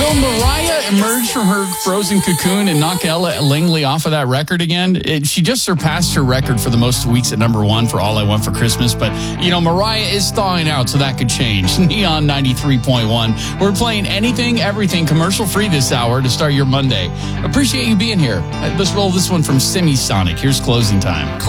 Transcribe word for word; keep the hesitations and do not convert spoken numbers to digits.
Will Mariah emerge from her frozen cocoon and knock Ella Langley off of that record again? It, she just surpassed her record for the most weeks at number one for All I Want for Christmas. But, you know, Mariah is thawing out, so that could change. Neon ninety-three point one. We're playing anything, everything commercial-free this hour to start your Monday. Appreciate you being here. Let's roll this one from Semisonic. Here's Closing Time.